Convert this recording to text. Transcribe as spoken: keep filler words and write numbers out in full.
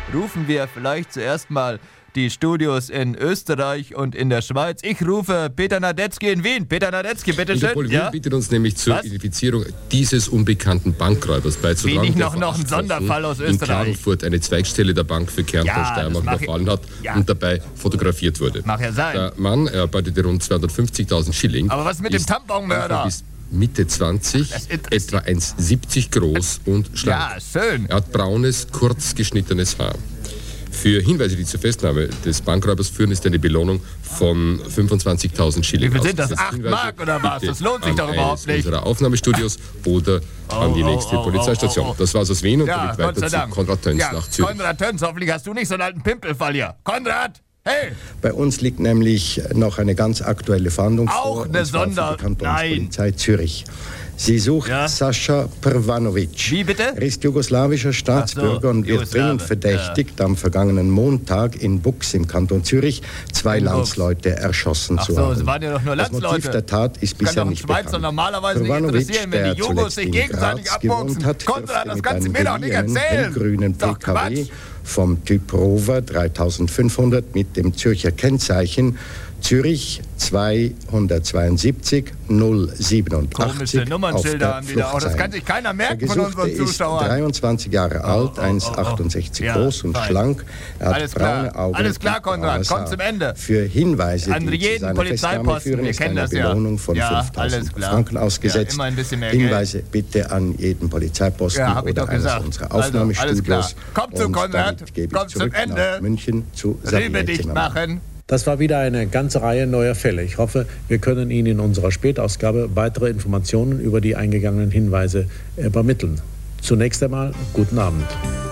rufen wir vielleicht zuerst mal die Studios in Österreich und in der Schweiz. Ich rufe Peter Nadetzky in Wien. Peter Nadetzky, bitteschön. Interpol Wien ja? bittet uns nämlich zur Was? Identifizierung dieses unbekannten Bankräubers beizutragen. Bin ich noch, der noch ein Sonderfall aus in Österreich? Klagenfurt eine Zweigstelle der Bank für Kärnten Ja, und Steiermark das mach überfallen hat ja. und dabei fotografiert wurde. Mag ja sein. Der Mann erarbeitete rund zweihundertfünfzigtausend Schilling. Aber was mit dem Tamponmörder? Bis Mitte zwanzig, etwa eins Komma siebzig groß und schlank. Ja, schön. Er hat braunes, kurz geschnittenes Haar. Für Hinweise, die zur Festnahme des Bankräubers führen, ist eine Belohnung von fünfundzwanzigtausend Schilling. Wie viel sind das? Ausgesetzt. acht Hinweise Mark oder was? bitte Das lohnt sich an doch überhaupt eines nicht. unserer Aufnahmestudios oder Oh, an die oh, nächste oh, Polizeistation. oh, oh, oh. Das war's aus Wien und Ja, damit Gott weiter sei zu Dank. Konrad Töns ja, nach Zürich. Konrad Töns, hoffentlich hast du nicht so einen alten Pimpelfall hier. Konrad, hey! Bei uns liegt nämlich noch eine ganz aktuelle Fahndung Auch vor, eine und zwar Sonder- für die Kantonspolizei Zürich. Sie sucht Ja? Sascha Prvanovic. Wie bitte? Er ist jugoslawischer Staatsbürger Ach so, und wird Jugoslawe, dringend verdächtigt, am vergangenen Montag in Bux im Kanton Zürich zwei In Bux. Landsleute erschossen Ach zu so, haben. es waren ja doch nur Das Motiv Landsleute. der Tat ist Kann bisher doch ein nicht Schweizer bekannt. normalerweise nicht Prvanovic, interessieren, wenn die der Jugos zuletzt sich in gegenseitig Graz abboxen. gewohnt hat, Konrad, dürfte das mit kannst du einem mir doch nicht geliehenen, erzählen. hellgrünen Doch P K W Quatsch. vom Typ Rover dreitausendfünfhundert mit dem Zürcher Kennzeichen Zürich zweihundertzweiundsiebzig null siebenundachtzig Komische Nummernschilder auf haben der die da auch. Flucht Das sein. kann sich keiner Der merken von Gesuchte unseren ist Zuschauern. dreiundzwanzig Jahre alt, oh, eins oh, oh. Komma achtundsiebzig Ja, groß und fein. schlank. Er hat Alles klar. braune Augen. Alles klar, und Konrad. blaues Komm Haar. zum Ende. Für Hinweise, An die zu jeden seiner Polizeiposten, Festnahme führen, wir ist kennen eine das ja. Belohnung von Ja, alles fünftausend klar. Franken ausgesetzt. Ja, immer ein bisschen mehr Hinweise bitte an jeden Polizeiposten Ja, hab ich oder doch eines gesagt. unserer Also, Aufnahmestudios. alles klar. Komm zu Und Konrad. damit gebe Komm ich zum zurück Ende. nach München zu Rübe Sabine dicht Zimmermann. machen. Das war wieder eine ganze Reihe neuer Fälle. Ich hoffe, wir können Ihnen in unserer Spätausgabe weitere Informationen über die eingegangenen Hinweise übermitteln. Zunächst einmal guten Abend.